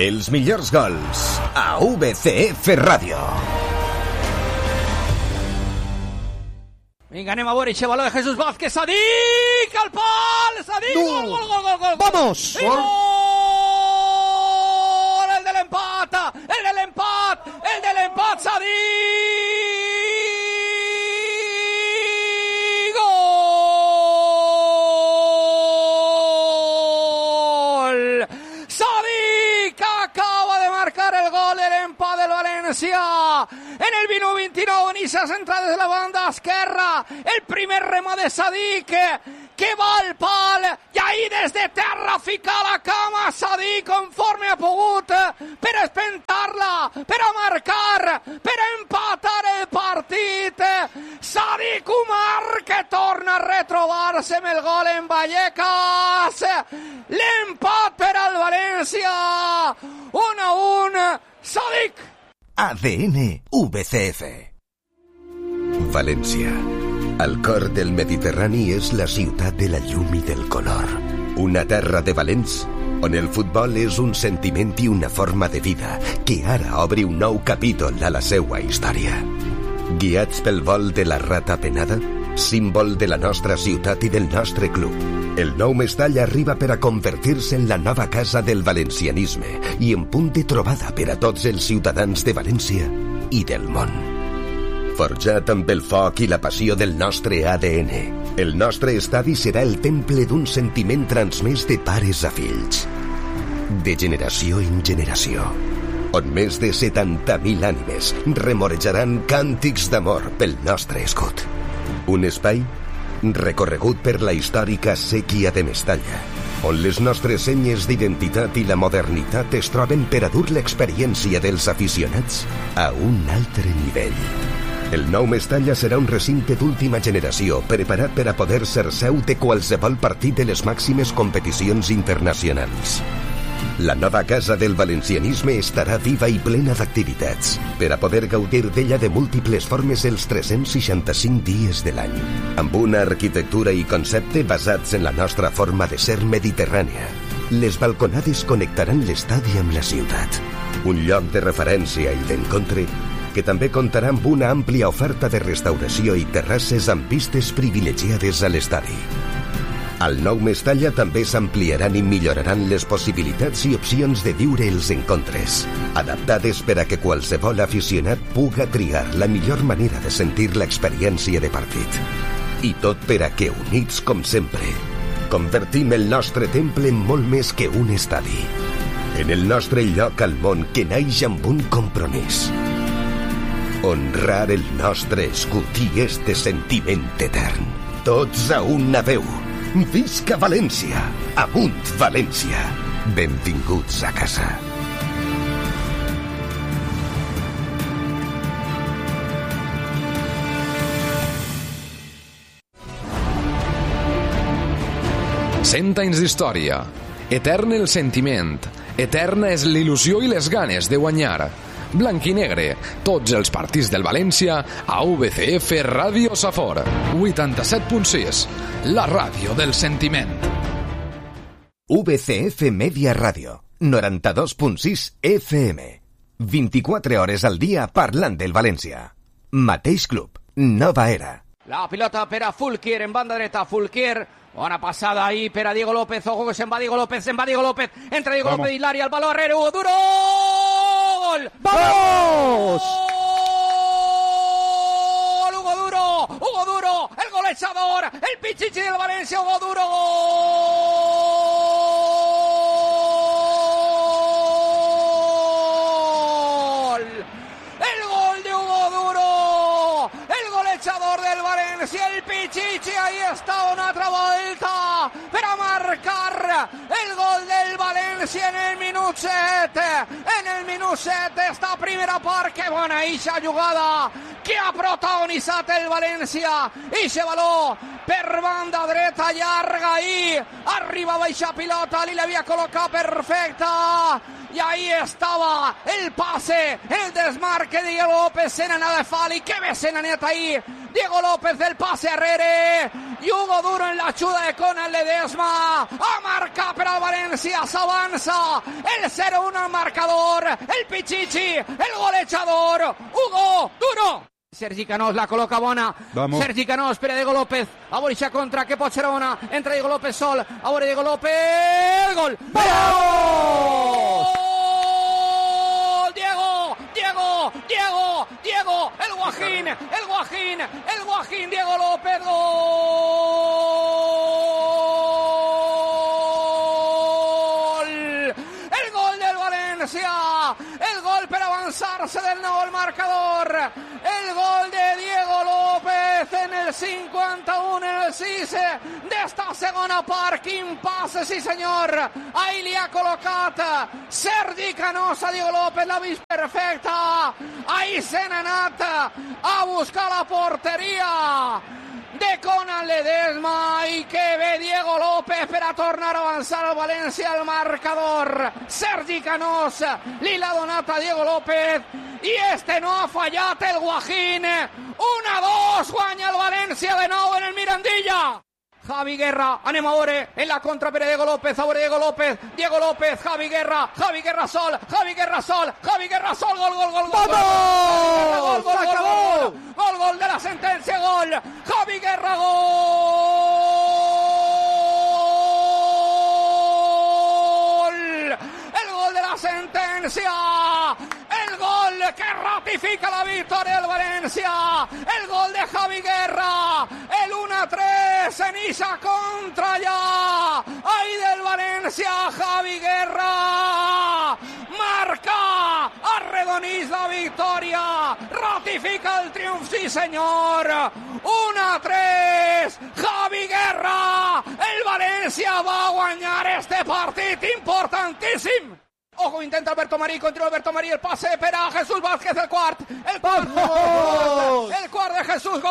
Els millors gols a VCF Ràdio. Vinga, anem a veure aquest baló de Jesús Vázquez. Sadik, al pal, Sadik, gol, gol, gol, gol, gol. ¡Vamos! ¡Gol! El del empat, el del empat, el del empat, Sadik. Gol! Sadik acaba de marcar el gol del empat del València. En el minuto 29, Nisas entra des de la banda esquerra. El primer remo de Sadik, que va al pal, i ahí des de terra fica la cama Sadik conforme ha pogut per espentar-la, per a marcar, per a empatar el partit. Sadik Umar, que torna a retrobar-se amb el gol en Vallecas. L'empat per al València. 1-1, Sadik. ADN VCF. València. Al cor del Mediterrani és la ciutat de la llum i del color. Una terra de valents on el futbol és un sentiment i una forma de vida que ara obre un nou capítol a la seua història. Guiats pel vol de la rata penada, símbol de la nostra ciutat i del nostre club, el nou Mestalla arriba per a convertir-se en la nova casa del valencianisme i en punt de trobada per a tots els ciutadans de València i del món. Forjat amb el foc i la passió del nostre ADN, el nostre estadi serà el temple d'un sentiment transmès de pares a fills, de generació en generació, on més de 70.000 ànimes remorejaran càntics d'amor pel nostre escut. Un espai recorregut per la històrica sèquia de Mestalla, on les nostres senyes d'identitat i la modernitat es troben per a dur l'experiència dels aficionats a un altre nivell. El nou Mestalla serà un recinte d'última generació, preparat per a poder ser seu de qualsevol partit de les màximes competicions internacionals. La nova casa del valencianisme estarà viva i plena d'activitats, per a poder gaudir d'ella de múltiples formes els 365 dies de l'any, amb una arquitectura i concepte basats en la nostra forma de ser mediterrània. Les balconades connectaran l'estadi amb la ciutat, un lloc de referència i d'encontre que també comptarà amb una àmplia oferta de restauració i terrasses amb vistes privilegiades a l'estadi. Al nou Mestalla també s'ampliaran i milloraran les possibilitats i opcions de viure els encontres, adaptades per a que qualsevol aficionat puga triar la millor manera de sentir l'experiència de partit. I tot per a que, units com sempre, convertim el nostre temple en molt més que un estadi, en el nostre lloc al món que naix amb un compromís: honrar el nostre escut i este sentiment etern. Tots a una veu. Visca València! Amunt València! Benvinguts a casa. Cent anys d'història. Etern el sentiment. Eterna és l'il·lusió i les ganes de guanyar. Blanc i negre, tots els partits del València a VCF Ràdio Safor 87.6, la ràdio del sentiment. VCF Media Ràdio 92.6 FM, 24 hores al dia parlant del València. Mateix club, nova era. La pilota per a Fulquier, en banda dreta, Fulquier. Bona passada ahí per a Diego López. Ojo que se'n va Diego López. Entra Diego López i l'àrea, el baló darrere, Hugo Duro. ¡Gol! ¡Vamos! ¡Gol! Hugo Duro, el golejador, el pichichi del Valencia, Hugo Duro. ¡Gol! El gol de Hugo Duro, el golejador del Valencia, el pichichi, ahí está una altra volta per a marcar el gol del València en el minut 7. En el minut 7 esta primera part, que bona ixa jugada que ha protagonitzat el València. Ixe baló per banda dreta llarga, ahí arribava ixa pilota, li l'havia col·locat perfecta y ahí estaba el pase, el desmarque de Diego López en Ana de Fali, que ves en Aneta ahí, Diego López del pase a Herrera y Hugo Duro en la ayuda de Conan Ledesma, a marcar per al València, s'avança avanza el 0-1 al marcador, el Pichichi, el golejador, Hugo Duro. Sergi Canós la col·loca bona. Vamos. Sergi Canós per a Diego López. A veure si contra, que pot ser bona. Entra Diego López sol. A veure Diego López. Gol! ¡Vamos! Diego, el Guajín, Diego López, gol! El gol del València, el gol per avançar-se del nou al marcador, el gol de Diego López en el 51, en el 6 d'esta segona part. Quin passe, sí senyor, ahí li ha col·locat Sergi Canós a Diego López, l'ha vist perfecta, ahí se n'ha anat a buscar la porteria de Conan Ledesma, i que ve Diego López per a tornar a avançar al València al marcador. Sergi Canós li l'ha donat a Diego López i este no ha fallat el Guajín. 1-2, guanya el València de nou en el Mirandilla. Javi Guerra, anem a veure en la contra per a Diego López, a veure Diego López, Javi Guerra sol, gol, gol de la sentència, gol, Javi Guerra, gol, el gol de la sentència, el gol que ratifica la victòria del València, el gol de Javi Guerra, el 1-3 en esa contra ya, ahí del València, Javi Guerra marca, arredonís la victòria, ratifica el triomf, sí senyor, 1-3, Javi Guerra, el València va a guanyar este partit importantíssim. Ojo, intenta Alberto Marí, continua Alberto Marí, el pase per a Jesús Vázquez, el quart de Jesús,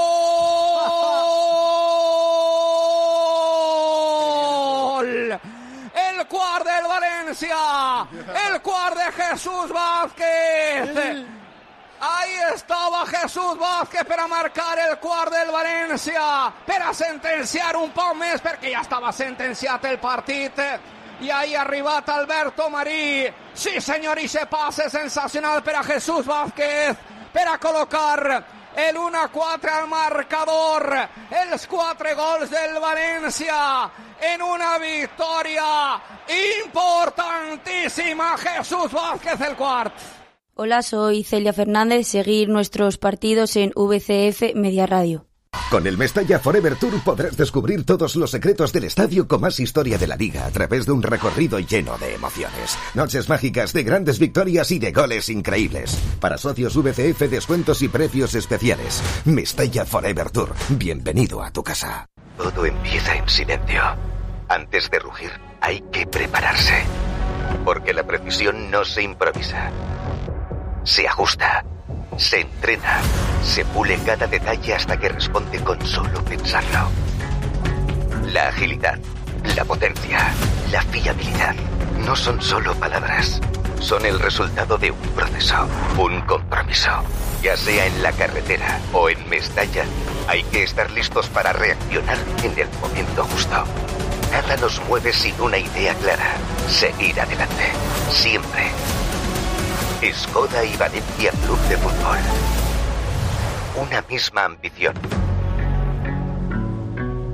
gol! El quart del València, el quart de Jesús Vázquez. Ahí estava Jesús Vázquez per a marcar el quart del València, per a sentenciar un poc més, perquè ja estava sentenciat el partit. I ahí ha arribat Alberto Marí. Sí senyor, i se passe sensacional per a Jesús Vázquez, per a col·locar el 1-4 al marcador, els 4 gols del València en una victòria importantísima. Jesús Vázquez, el quart. Hola, soy Celia Fernández. Seguir nuestros partidos en VCF Media Radio. Con el Mestalla Forever Tour podrás descubrir todos los secretos del estadio con más historia de la liga a través de un recorrido lleno de emociones. Noches mágicas de grandes victorias y de goles increíbles. Para socios VCF, descuentos y precios especiales. Mestalla Forever Tour. Bienvenido a tu casa. Todo empieza en silencio. Antes de rugir, hay que prepararse. Porque la precisión no se improvisa. Se ajusta. Se entrena, se pule cada detalle hasta que responde con solo pensarlo. La agilidad, la potencia, la fiabilidad no son solo palabras, son el resultado de un proceso, un compromiso. Ya sea en la carretera o en Mestalla, hay que estar listos para reaccionar en el momento justo. Nada nos mueve sin una idea clara, seguir adelante, siempre. Skoda y Valencia Club de Fútbol. Una misma ambición.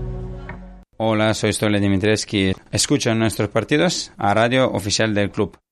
Hola, soy Stole Dimitrescu. Escucha nuestros partidos a radio oficial del club.